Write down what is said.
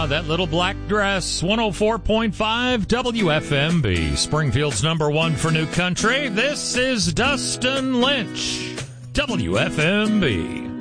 That Little Black Dress, 104.5 WFMB, Springfield's number one for new country. This is Dustin Lynch, WFMB.